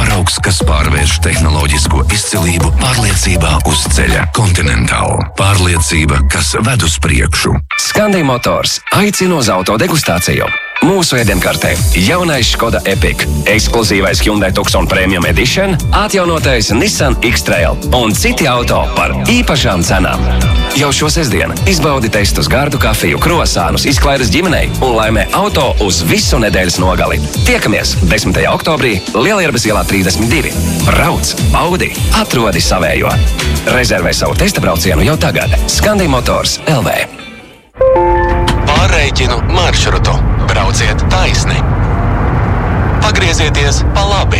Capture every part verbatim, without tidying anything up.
Paraugs, kas pārvērš tehnoloģisko izcilību pārliecībā uz ceļa. Continental. Pārliecība, kas ved uz priekšu. Scandi Motors aicina uz autodegustāciju. Mūsu ēdienkartē jaunais Škoda Epic, ekskluzīvais Hyundai Tucson Premium Edition, atjaunotais Nissan X-Trail un citi auto par īpašām cenām. Jau šo sestdienu izbaudi testus gardu kafiju, krosānus, izklaides ģimenei un laimē auto uz visu nedēļas nogali. Tiekamies desmitajā oktobrī Lielierbes ielā trīsdesmit divi. Brauc, baudi, atrodi savējo. Rezervē savu testa braucienu jau tagad. Scandi Motors L V. Pārreikinu maršrutu. Brauciet taisni. Pagriezieties pa labi.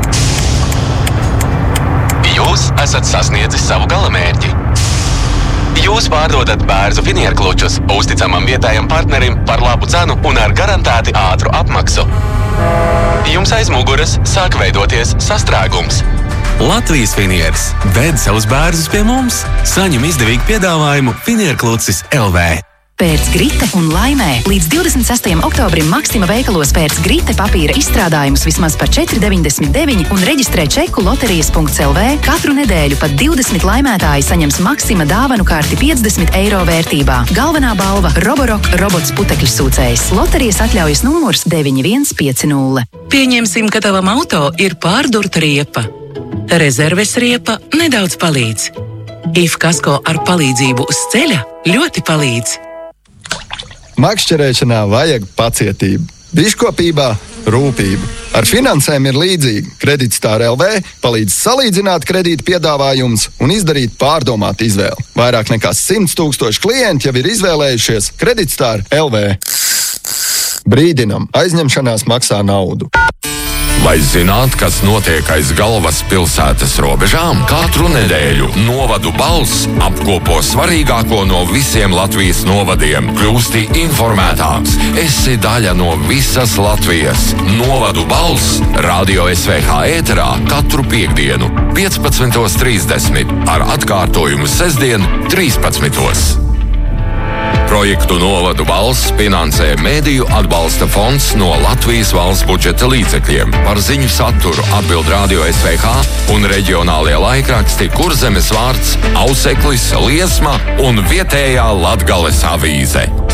Jūs esat sasniedzis savu galamērķi. Jūs pārdodat Bērzu finierklučus uzticamam vietējam partnerim par labu cenu un ar garantēti ātru apmaksu. Jums aiz muguras sāk veidoties sastrēgums. Latvijas finieris ved savus bērzus pie mums. Saņem izdevīgu piedāvājumu Finierklucis L V. Pērc Grite un laimē. Līdz divdesmit sestajam oktobrim Maksima veikalos pērc Grite papīra izstrādājumus vismaz par četri deviņdesmit deviņi un reģistrē čeku loterijas punkts L V. Katru nedēļu pat divdesmit laimētāji saņems Maksima dāvanu karti piecdesmit eiro vērtībā. Galvenā balva – Roborock robots putekļu sūcējs. Loterijas atļaujas numurs deviņi viens pieci nulle. Pieņemsim, ka tavam auto ir pārdurta riepa. Rezerves riepa nedaudz palīdz. I F kasko ar palīdzību uz ceļa ļoti palīdz. Makšķerēšanā vajag pacietību, biškopībā rūpību. Ar finansēm ir līdzīgi. Kreditstar L V palīdz salīdzināt kredīta piedāvājumus un izdarīt pārdomātu izvēli. Vairāk nekā simts tūkstoši klienti jau ir izvēlējušies Kreditstar L V. Brīdinam, aizņemšanās maksā naudu. Vai zināt, kas notiek aiz galvaspilsētas robežām? Katru nedēļu Novadu balss apkopo svarīgāko no visiem Latvijas novadiem. Kļūsti informētāks, esi daļa no visas Latvijas. Novadu balss Radio S V H ēterā katru piekdienu piecpadsmit trīsdesmit ar atkārtojumu sestdien trīspadsmitos. Projektu Novadu balss finansē Mēdīju atbalsta fonds no Latvijas valsts budžeta līdzekļiem. Par ziņu saturu atbild Radio S V H un reģionālie laikraksti Kurzemes vārds, Auseklis, Liesma un vietējā Latgales avīze.